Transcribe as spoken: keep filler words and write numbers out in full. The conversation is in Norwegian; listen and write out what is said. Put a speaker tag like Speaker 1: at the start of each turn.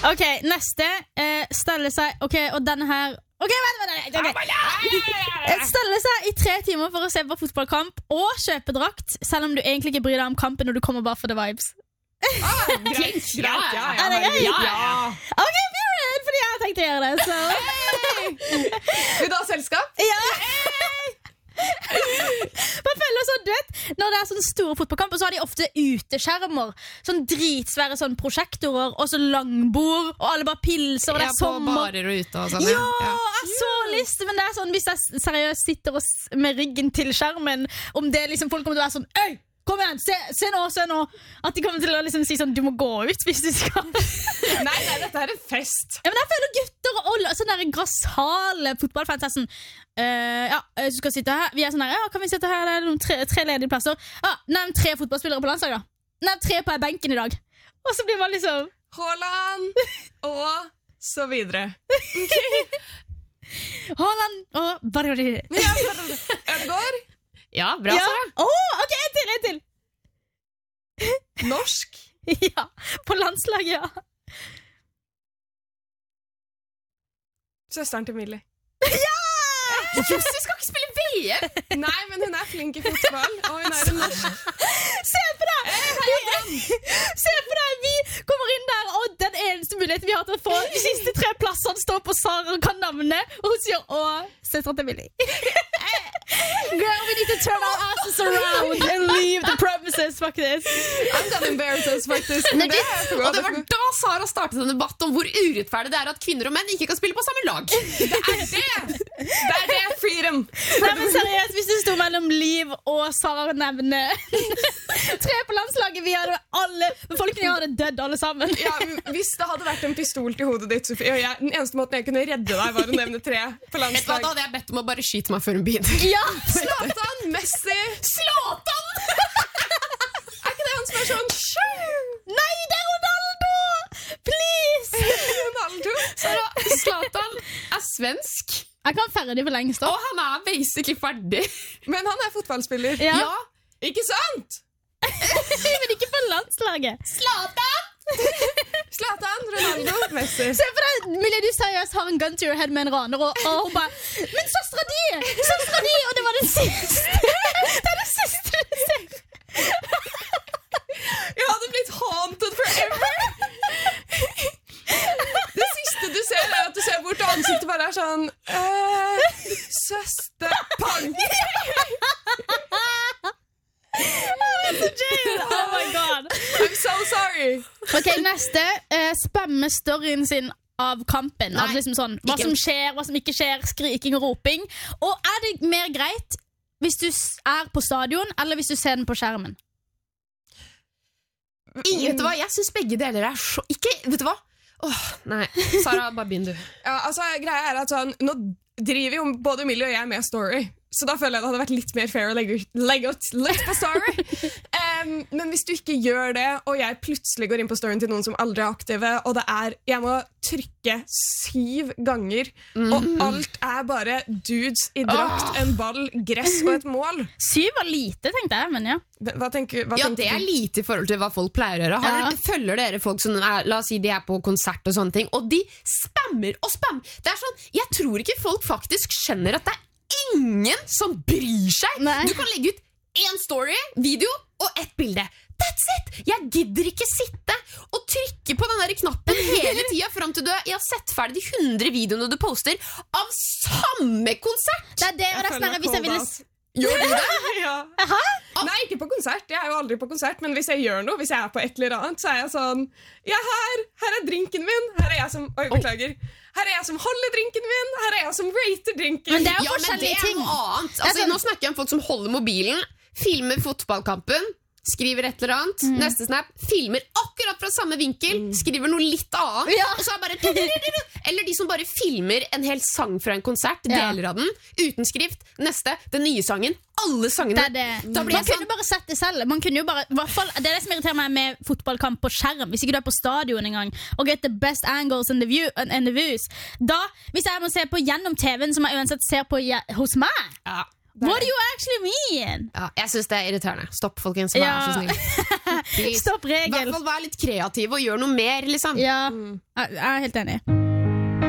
Speaker 1: Ok, neste uh, Stelle seg Ok, og denne her Ok, vent, vent, vent okay. Stelle seg i tre timer for å se på fotballkamp og kjøpe drakt, selv om du egentlig ikke bryr deg om kampen når du kommer bare for the vibes.
Speaker 2: Ah, greit, greit, ja, ja,
Speaker 1: Er det greit?
Speaker 2: ja, ja.
Speaker 1: Ok, period, fordi jeg har tenkt å gjøre det, så
Speaker 2: Hey! Vil du ha selskap?
Speaker 1: Ja. Man føler sånn, du vet, når det er sånne store fotballkamper, så har de ofte uteskjermer, sånn dritsvære sånn prosjektorer, og så langbord, og alle bare pilser, og det er
Speaker 3: Ja, på
Speaker 1: sommer.
Speaker 3: barer og ute og sånn.
Speaker 1: Ja,
Speaker 3: Ja.
Speaker 1: jeg er så lyst, men det er sånn, hvis jeg seriøst sitter og s- med ryggen til skjermen, om det liksom folk kommer til å være sånn, øy, kom igjen, se, se nå, se nå, at de kommer til å liksom si sånn, du må gå ut hvis du skal.
Speaker 2: Nei, nei, dette er en fest.
Speaker 1: Ja, men jeg føler gutter og og sånne der grassale fotballfans er sånn, uh, ja, du skal sitte her, vi er sånn her, ja, kan vi sitte her, det er noen tre, tre ledige plasser, ja, nevn tre fotballspillere på landslaget da, nevn tre på benken i dag, og så blir man liksom
Speaker 2: Haaland og så videre.
Speaker 1: Haaland og bare
Speaker 2: Ja, Ødegaard,
Speaker 3: Ja, bra,
Speaker 1: ja.
Speaker 3: Sara.
Speaker 1: Åh, ok, en til, en til.
Speaker 2: norsk.
Speaker 1: Ja, på landslaget, ja.
Speaker 2: Søsteren til Millie.
Speaker 3: Jussi skal ikke spille V M!
Speaker 2: Nei, men hun er flink i fotball, og hun er en norsk.
Speaker 1: Se på deg! Se på deg, vi kommer inn der, og den eneste muligheten vi har til å få de siste tre plassene står på Sara og kan navnet, og hun sier, åh, søsteren til Millie. Girl, we need to turn our asses around and leave the premises, faktisk.
Speaker 2: I'm gonna embarrass us, faktisk.
Speaker 3: Nei,
Speaker 2: Men
Speaker 3: det,
Speaker 2: er for
Speaker 3: og
Speaker 2: godt.
Speaker 3: det var da Sara startet en debatt om hvor urettferdig det er at kvinner og menn ikke kan spille på samme lag.
Speaker 2: Det er det! Det er det, freedom.
Speaker 1: Nei, men seriøst, hvis du stod mellom Liv og Sara nevne tre på landslaget, vi hadde alle, befolkningen hadde dødd alle sammen.
Speaker 2: Ja, hvis det hadde vært en pistol til hodet ditt, Sofie, og jeg, den eneste måten jeg kunne redde deg var å nevne tre på
Speaker 3: Vet du hva, Da
Speaker 2: landslag.
Speaker 3: hadde jeg bedt om å bare skyte meg før hun begynner.
Speaker 1: Ja,
Speaker 2: Zlatan, Messi.
Speaker 3: Zlatan!
Speaker 2: Er ikke det han som er sånn «Shoo!»
Speaker 1: nei, det er Ronaldo! Please!
Speaker 2: Ronaldo?
Speaker 3: Sara, Zlatan er svensk,
Speaker 1: Jeg kan ferdig for lengst da.
Speaker 3: og han er basically ferdig.
Speaker 2: Men han er fotballspiller.
Speaker 1: Ja.
Speaker 3: Ja,
Speaker 2: Ikke sant?
Speaker 1: Men ikke på landslaget.
Speaker 3: Zlatan!
Speaker 2: Zlatan, Ronaldo, Messi.
Speaker 1: Se for deg, Millie, du seriøst har en gun to your head med en raner, og, og hun bare, men søstra di! Søstra di! Og det var det siste. Det er det siste du ser.
Speaker 2: Jeg hadde blitt haunted forever. Det siste du ser er at du ser bort og ansiktet bare er sånn øh, Søster pang.
Speaker 1: Oh my god.
Speaker 2: I'm so sorry.
Speaker 1: Ok, neste. Uh, spamme storyen sin av kampen.
Speaker 3: Nei,
Speaker 1: Altså liksom sånn, hva
Speaker 3: ikke.
Speaker 1: som skjer, hva som ikke skjer, skriking og roping. Og er det mer greit hvis du s- er på stadion, eller hvis du ser den på skjermen?
Speaker 3: Ingen, vet du hva, jeg synes begge deler er så... Ikke, vet du hva? Åh, nei, Sara, bare begynn du.
Speaker 2: Ja, altså, greia er at sånn, nå driver jo både Millie og jeg med story. Så da føler jeg det hadde vært litt mer fair å legge, legge ut litt på story. um, men hvis du ikke gjør det, og jeg plutselig går inn på storyen til noen som aldri er aktive, og det er, jeg må trykke syv ganger, og alt er bare dudes i drakt,
Speaker 3: Åh.
Speaker 2: en ball, gress og et mål.
Speaker 1: Syv var lite, tenkte jeg, men ja.
Speaker 2: Hva tenker, hva
Speaker 3: Ja,
Speaker 2: tenker
Speaker 3: det er
Speaker 2: du?
Speaker 3: lite i forhold til hva folk pleier å gjøre. Har
Speaker 1: Ja.
Speaker 3: dere, følger dere folk som er, la oss si de er på konsert og sånne ting, og de spammer og spammer. Det er sånn, jeg tror ikke folk faktisk skjønner at det er ingen som bryr seg.
Speaker 1: Nei.
Speaker 3: Du kan legge ut en story, video og ett bilde. That's it! Jeg gidder ikke sitte og trykke på den der knappen hele tiden frem til du er, jeg har sett ferdig de hundre videoene du poster av samme konsert.
Speaker 1: Det er det, og det er
Speaker 2: føler
Speaker 1: sånn her,
Speaker 2: meg
Speaker 1: hvis jeg ville...
Speaker 2: cold, Gjør du det? Ja.
Speaker 1: Hæ?
Speaker 2: Nei, ikke på konsert. Jeg er jo aldri på konsert, men hvis jeg gjør noe, hvis jeg er på et eller annet, så er jeg sånn, ja, her, her er drinken min, her er jeg som, oi, beklager, her er jeg som holder drinken min, her er jeg som rater drinken.
Speaker 1: Men det er jo
Speaker 3: Ja, men det
Speaker 1: forskjellige
Speaker 3: er
Speaker 1: ting.
Speaker 3: noe annet.
Speaker 1: Det er
Speaker 3: Altså,
Speaker 1: sånn-
Speaker 3: Nå snakker jeg om folk som holder mobilen, filmer fotballkampen, skriver et eller annet, neste snap, filmer akkurat fra samme vinkel, skriver noe litt annet,
Speaker 1: Ja.
Speaker 3: og så er bare eller de som bare filmer en hel sang fra en konsert,
Speaker 1: Ja.
Speaker 3: deler av den, uten skrift, neste, den nye sangen, alle sangene.
Speaker 1: Det er det.
Speaker 3: Da blir
Speaker 1: Man
Speaker 3: jeg
Speaker 1: kunne
Speaker 3: sånn,
Speaker 1: bare sett det selv. Man kunne jo bare, i hvert fall, det er det som irriterer meg med fotballkamp på skjerm. Hvis ikke du er på stadion engang og get the best angles and the, view, and the views. Da, hvis jeg må se på gjennom T V-en, som jeg uansett ser på je- hos meg,
Speaker 3: ja.
Speaker 1: What do you actually mean?
Speaker 3: Ja, jeg synes det er irriterende. Stopp, folkens. Vær
Speaker 1: Ja.
Speaker 3: så snill. Please.
Speaker 1: Stopp
Speaker 3: I hvert
Speaker 1: regel.
Speaker 3: fall vær litt kreativ og gjør noe mer, liksom.
Speaker 1: Ja, jeg jeg er helt enig.